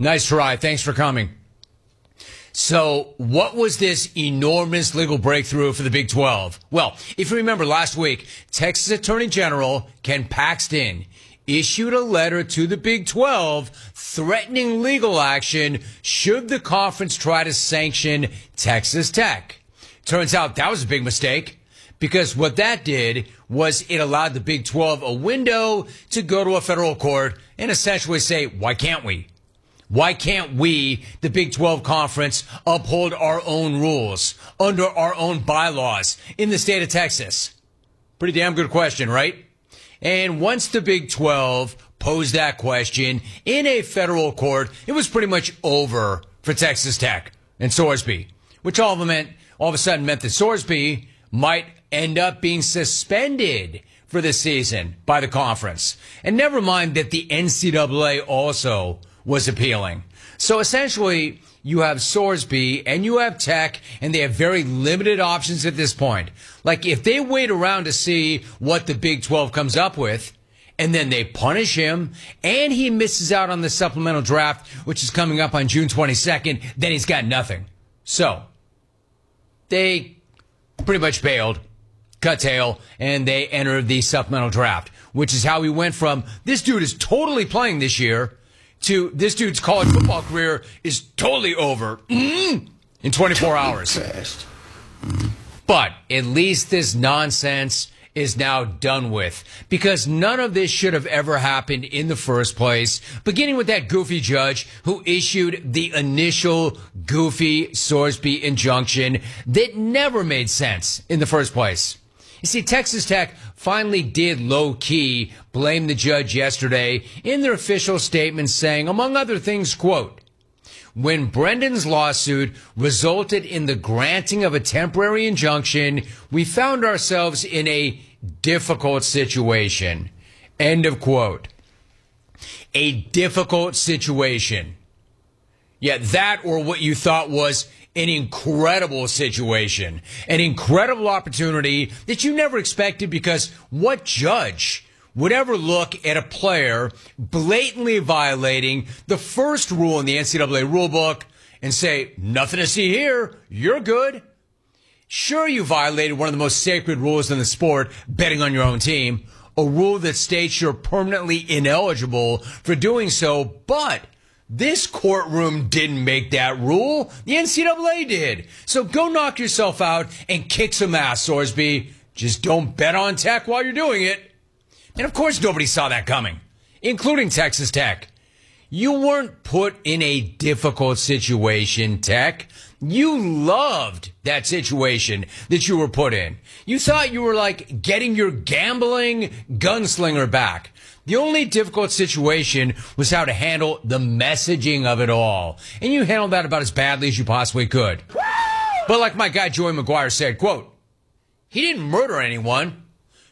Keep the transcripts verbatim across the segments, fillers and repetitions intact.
Nice try. Thanks for coming. So what was this enormous legal breakthrough for the Big twelve? Well, if you remember last week, Texas Attorney General Ken Paxton issued a letter to the Big twelve threatening legal action should the conference try to sanction Texas Tech. Turns out that was a big mistake, because what that did was it allowed the Big twelve a window to go to a federal court and essentially say, why can't we? Why can't we, the Big twelve Conference, uphold our own rules under our own bylaws in the state of Texas? Pretty damn good question, right? And once the Big twelve posed that question in a federal court, it was pretty much over for Texas Tech and Sorsby, which all of them meant, all of a sudden meant that Sorsby might end up being suspended for the season by the conference. And never mind that the N C double A also was appealing. So essentially, you have Sorsby and you have Tech, and they have very limited options at this point. Like, if they wait around to see what the Big twelve comes up with, and then they punish him, and he misses out on the supplemental draft, which is coming up on June twenty-second, then he's got nothing. So, they pretty much bailed, cut tail, and they entered the supplemental draft, which is how we went from, this dude is totally playing this year, to this dude's college football career is totally over mm, in twenty-four hours. But at least this nonsense is now done with, because none of this should have ever happened in the first place, beginning with that goofy judge who issued the initial goofy Sorsby injunction that never made sense in the first place. You see, Texas Tech finally did low-key blame the judge yesterday in their official statement, saying, among other things, quote, when Brendan's lawsuit resulted in the granting of a temporary injunction, we found ourselves in a difficult situation. End of quote. A difficult situation. Yet that, or what you thought was an incredible situation, an incredible opportunity that you never expected, because what judge would ever look at a player blatantly violating the first rule in the N C double A rulebook and say, nothing to see here, you're good? Sure, you violated one of the most sacred rules in the sport, betting on your own team, a rule that states you're permanently ineligible for doing so, but this courtroom didn't make that rule. The N C double A did. So go knock yourself out and kick some ass, Sorsby. Just don't bet on Tech while you're doing it. And of course nobody saw that coming, including Texas Tech. You weren't put in a difficult situation, Tech. You loved that situation that you were put in. You thought you were like getting your gambling gunslinger back. The only difficult situation was how to handle the messaging of it all. And you handled that about as badly as you possibly could. Woo! But like my guy Joey McGuire said, quote, he didn't murder anyone.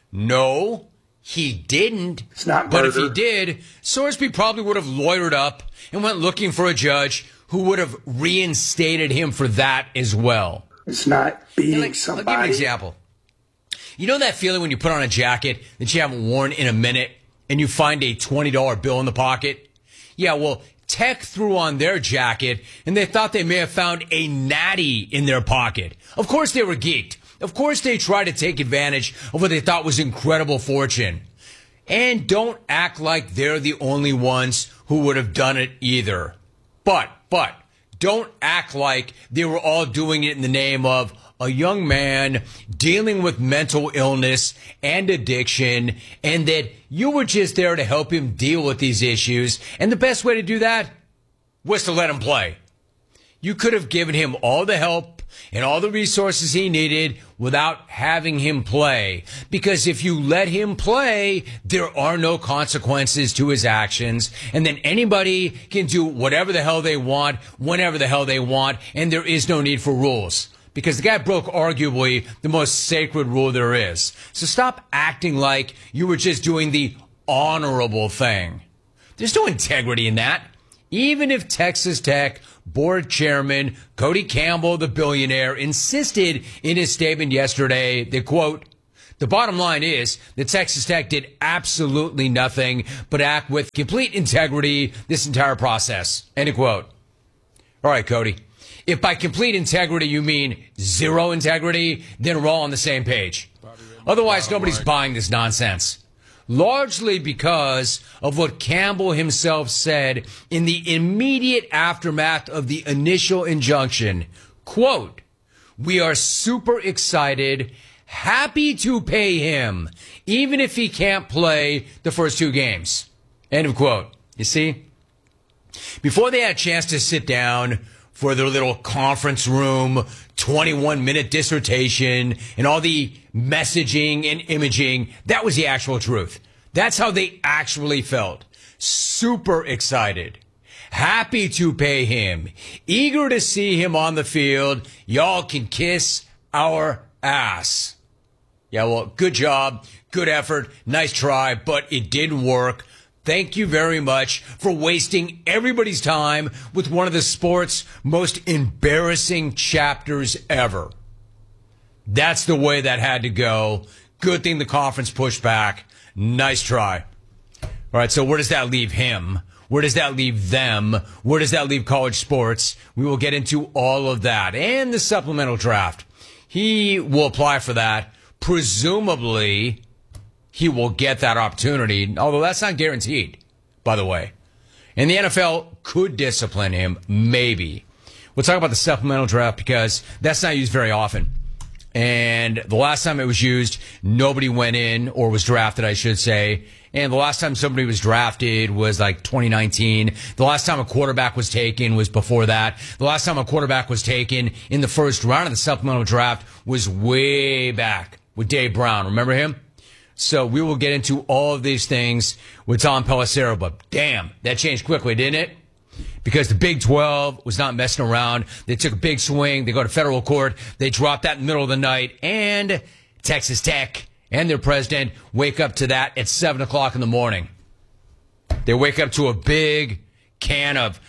No, he didn't. It's not but murder. If he did, Sorsby probably would have lawyered up and went looking for a judge who would have reinstated him for that as well. It's not beating like, somebody. I'll give you an example. You know that feeling when you put on a jacket that you haven't worn in a minute, and you find a twenty dollar bill in the pocket? Yeah, well, Tech threw on their jacket, and they thought they may have found a natty in their pocket. Of course they were geeked. Of course they tried to take advantage of what they thought was incredible fortune. And don't act like they're the only ones who would have done it either. But, but, don't act like they were all doing it in the name of a young man dealing with mental illness and addiction, and that you were just there to help him deal with these issues. And the best way to do that was to let him play. You could have given him all the help and all the resources he needed without having him play. Because if you let him play, there are no consequences to his actions. And then anybody can do whatever the hell they want, whenever the hell they want, and there is no need for rules. Because the guy broke arguably the most sacred rule there is. So stop acting like you were just doing the honorable thing. There's no integrity in that. Even if Texas Tech board chairman Cody Campbell, the billionaire, insisted in his statement yesterday that, quote, The bottom line is that Texas Tech did absolutely nothing but act with complete integrity this entire process. End of quote. All right, Cody. If by complete integrity you mean zero integrity, then we're all on the same page. Otherwise, nobody's buying this nonsense. Largely because of what Campbell himself said in the immediate aftermath of the initial injunction. Quote, "We are super excited, happy to pay him, even if he can't play the first two games." End of quote. You see? Before they had a chance to sit down for their little conference room, twenty-one minute dissertation, and all the messaging and imaging, that was the actual truth. That's how they actually felt. Super excited. Happy to pay him. Eager to see him on the field. Y'all can kiss our ass. Yeah, well, good job. Good effort. Nice try, but it didn't work. Thank you very much for wasting everybody's time with one of the sport's most embarrassing chapters ever. That's the way that had to go. Good thing the conference pushed back. Nice try. All right, so where does that leave him? Where does that leave them? Where does that leave college sports? We will get into all of that and the supplemental draft. He will apply for that. Presumably, he will get that opportunity, although that's not guaranteed, by the way. And the N F L could discipline him, maybe. We'll talk about the supplemental draft because that's not used very often. And the last time it was used, nobody went in or was drafted, I should say. And the last time somebody was drafted was like twenty nineteen. The last time a quarterback was taken was before that. The last time a quarterback was taken in the first round of the supplemental draft was way back with Dave Brown. Remember him? So we will get into all of these things with Tom Pelissero. But damn, that changed quickly, didn't it? Because the Big twelve was not messing around. They took a big swing. They go to federal court. They dropped that in the middle of the night. And Texas Tech and their president wake up to that at seven o'clock in the morning. They wake up to a big can of...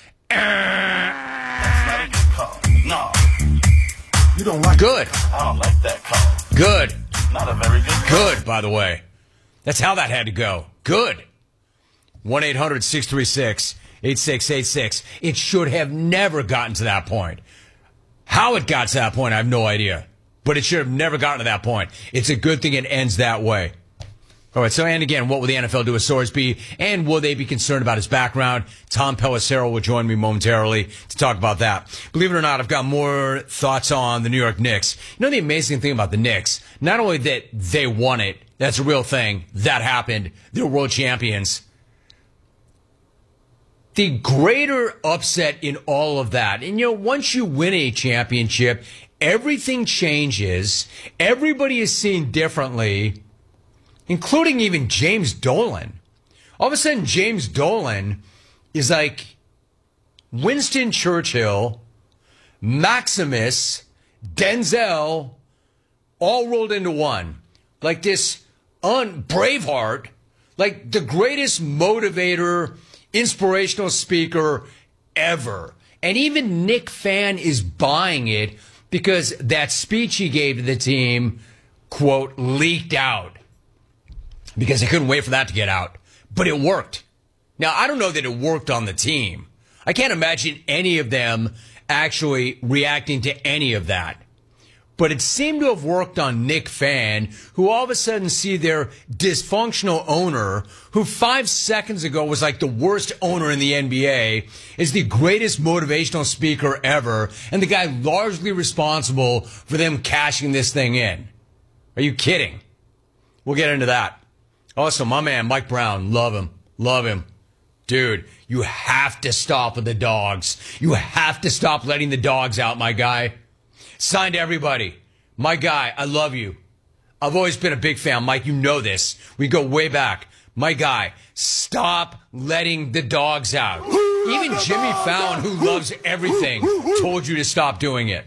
That's not a good call. No. You don't like Good. That. I don't like that call. Good. Not a very good call. Good, by the way. That's how that had to go. Good. one eight hundred six three six eight six eight six. It should have never gotten to that point. How it got to that point, I have no idea. But it should have never gotten to that point. It's a good thing it ends that way. All right, so, and again, what will the N F L do with Sorsby? And will they be concerned about his background? Tom Pelissero will join me momentarily to talk about that. Believe it or not, I've got more thoughts on the New York Knicks. You know the amazing thing about the Knicks? Not only that they won it, that's a real thing. That happened. They're world champions. The greater upset in all of that, and you know, once you win a championship, everything changes. Everybody is seen differently, including even James Dolan. All of a sudden, James Dolan is like Winston Churchill, Maximus, Denzel, all rolled into one. Like this un- Braveheart, like the greatest motivator, inspirational speaker ever. And even Nick Fan is buying it because that speech he gave to the team, quote, leaked out. Because they couldn't wait for that to get out. But it worked. Now, I don't know that it worked on the team. I can't imagine any of them actually reacting to any of that. But it seemed to have worked on Nick Fan, who all of a sudden see their dysfunctional owner, who five seconds ago was like the worst owner in the N B A, is the greatest motivational speaker ever, and the guy largely responsible for them cashing this thing in. Are you kidding? We'll get into that. Also, my man, Mike Brown, love him. Love him. Dude, you have to stop with the dogs. You have to stop letting the dogs out, my guy. Signed to everybody. My guy, I love you. I've always been a big fan. Mike, you know this. We go way back. My guy, stop letting the dogs out. Even Jimmy Fallon, who loves everything, told you to stop doing it.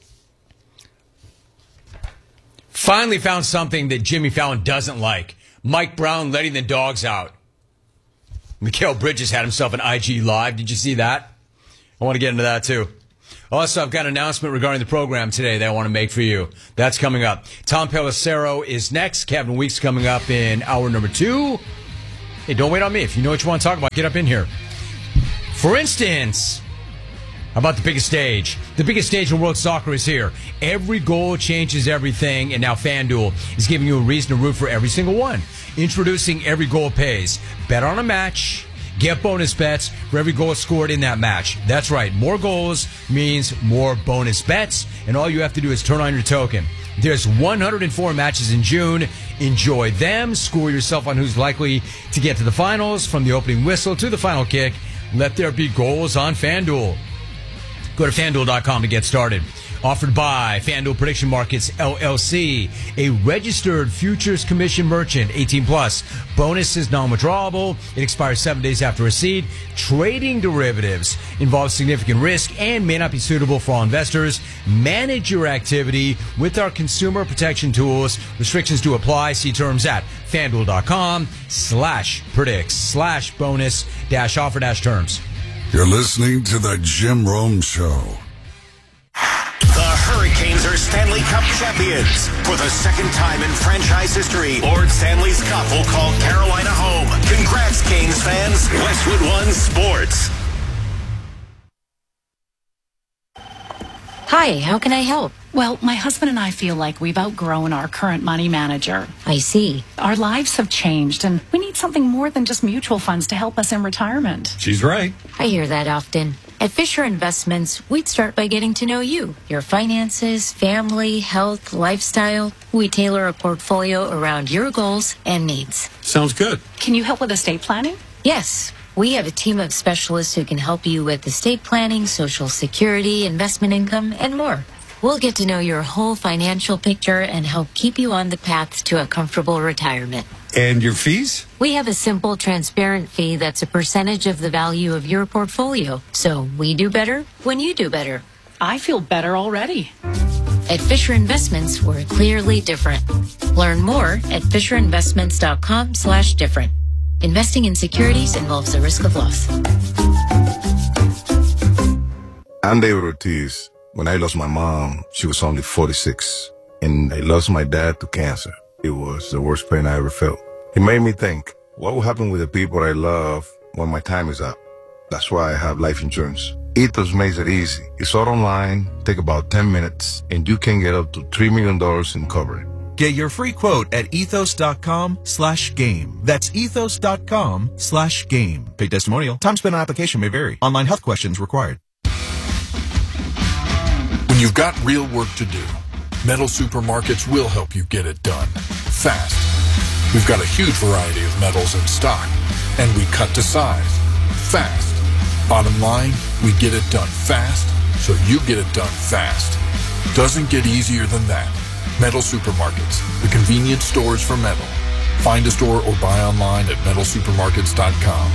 Finally found something that Jimmy Fallon doesn't like. Mike Brown letting the dogs out. Mikal Bridges had himself an I G Live. Did you see that? I want to get into that too. Also, I've got an announcement regarding the program today that I want to make for you. That's coming up. Tom Pelissero is next. Kevin Weeks coming up in hour number two. Hey, don't wait on me. If you know what you want to talk about, get up in here. For instance, how about the biggest stage? The biggest stage in world soccer is here. Every goal changes everything, and now FanDuel is giving you a reason to root for every single one. Introducing Every Goal Pays. Bet on a match. Get bonus bets for every goal scored in that match. That's right. More goals means more bonus bets, and all you have to do is turn on your token. There's one hundred four matches in June. Enjoy them. Score yourself on who's likely to get to the finals from the opening whistle to the final kick. Let there be goals on FanDuel. Go to FanDuel dot com to get started. Offered by FanDuel Prediction Markets, L L C, a registered futures commission merchant, eighteen plus. Bonus is non-withdrawable. It expires seven days after receipt. Trading derivatives involves significant risk and may not be suitable for all investors. Manage your activity with our consumer protection tools. Restrictions do apply. See terms at FanDuel dot com slash predicts slash bonus dash offer dash terms. You're listening to the Jim Rome Show. The Hurricanes are Stanley Cup champions. For the second time in franchise history, Lord Stanley's Cup will call Carolina home. Congrats, Canes fans. Westwood One Sports. Hi, how can I help? Well, my husband and I feel like we've outgrown our current money manager. I see. Our lives have changed, and we need something more than just mutual funds to help us in retirement. She's right. I hear that often. At Fisher Investments, we'd start by getting to know you, your finances, family, health, lifestyle. We tailor a portfolio around your goals and needs. Sounds good. Can you help with estate planning? Yes. We have a team of specialists who can help you with estate planning, Social Security, investment income, and more. We'll get to know your whole financial picture and help keep you on the path to a comfortable retirement. And your fees? We have a simple, transparent fee that's a percentage of the value of your portfolio. So we do better when you do better. I feel better already. At Fisher Investments, we're clearly different. Learn more at fisher investments dot com slash different. Investing in securities involves a risk of loss. I'm David Ortiz. When I lost my mom, she was only forty-six, and I lost my dad to cancer. It was the worst pain I ever felt. It made me think, what will happen with the people I love when my time is up? That's why I have life insurance. Ethos makes it easy. It's all online, take about ten minutes, and you can get up to three million dollars in coverage. Get your free quote at ethos dot com slash game. That's ethos dot com slash game. Paid testimonial. Time spent on application may vary. Online health questions required. When you've got real work to do, Metal Supermarkets will help you get it done fast. We've got a huge variety of metals in stock, and we cut to size fast. Bottom line, we get it done fast, so you get it done fast. Doesn't get easier than that. Metal Supermarkets, the convenience stores for metal. Find a store or buy online at metal supermarkets dot com.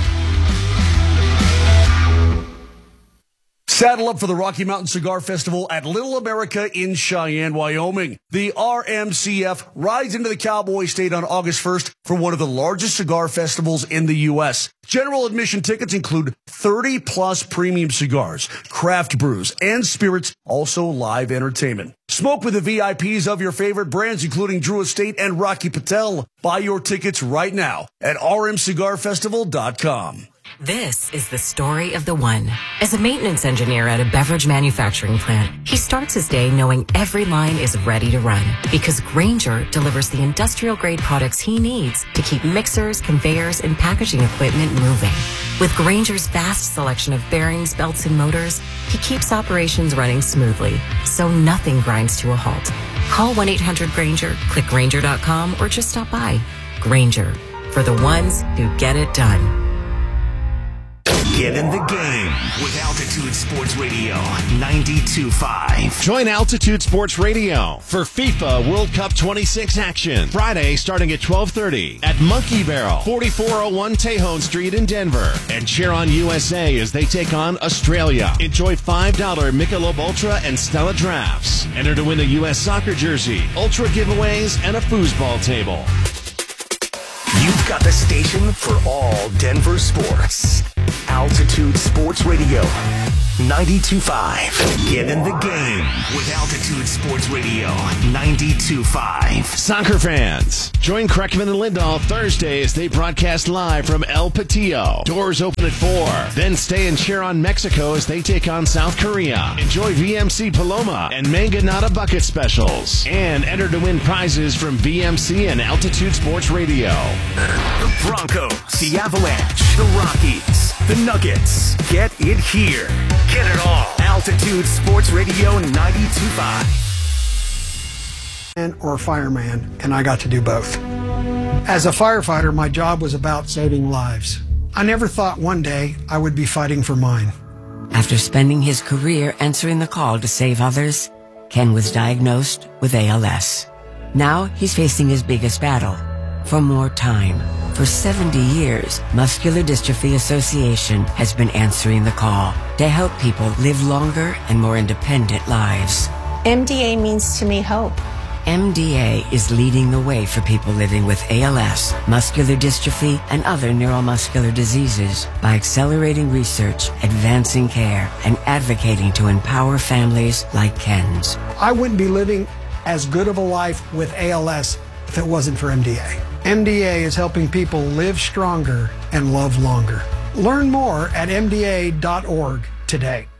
Saddle up for the Rocky Mountain Cigar Festival at Little America in Cheyenne, Wyoming. The R M C F rides into the Cowboy State on August first for one of the largest cigar festivals in the U S. General admission tickets include thirty plus premium cigars, craft brews, and spirits, also live entertainment. Smoke with the V I Ps of your favorite brands, including Drew Estate and Rocky Patel. Buy your tickets right now at r m cigar festival dot com. This is the story of the one. As a maintenance engineer at a beverage manufacturing plant, he starts his day knowing every line is ready to run because Grainger delivers the industrial-grade products he needs to keep mixers, conveyors, and packaging equipment moving. With Grainger's vast selection of bearings, belts, and motors, he keeps operations running smoothly, so nothing grinds to a halt. Call one eight hundred Grainger, click Grainger dot com, or just stop by. Grainger, for the ones who get it done. Get in the game with Altitude Sports Radio ninety-two point five. Join Altitude Sports Radio for FIFA World Cup twenty-six action. Friday starting at twelve thirty at Monkey Barrel, forty-four oh one Tejon Street in Denver. And cheer on U S A as they take on Australia. Enjoy five dollar Michelob Ultra and Stella drafts. Enter to win a U S soccer jersey, Ultra giveaways, and a foosball table. You've got the station for all Denver sports. Altitude Sports Sports Radio. ninety-two point five. Get in the game with Altitude Sports Radio. ninety-two point five. Soccer fans, join Kreckman and Lindahl Thursday as they broadcast live from El Patillo. Doors open at four. Then stay and cheer on Mexico as they take on South Korea. Enjoy V M C Paloma and Manganata bucket specials. And enter to win prizes from V M C and Altitude Sports Radio. The Broncos, the Avalanche, the Rockies, the Nuggets. Get it here. Get it all. Altitude Sports Radio ninety-two point five. Or fireman, and I got to do both. As a firefighter, my job was about saving lives. I never thought one day I would be fighting for mine. After spending his career answering the call to save others, Ken was diagnosed with A L S. Now he's facing his biggest battle, for more time. For seventy years, Muscular Dystrophy Association has been answering the call to help people live longer and more independent lives. M D A means to me hope. M D A is leading the way for people living with A L S, muscular dystrophy, and other neuromuscular diseases by accelerating research, advancing care, and advocating to empower families like Ken's. I wouldn't be living as good of a life with A L S if it wasn't for M D A. M D A is helping people live stronger and love longer. Learn more at M D A dot org today.